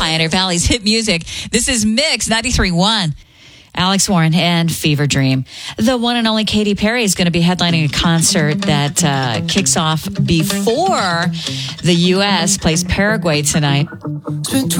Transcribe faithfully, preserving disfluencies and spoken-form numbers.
Pioneer Valley's hit music. This is Mix ninety-three point one. Alex Warren and Fever Dream. The one and only Katy Perry is going to be headlining a concert that uh, kicks off before the U S plays Paraguay tonight.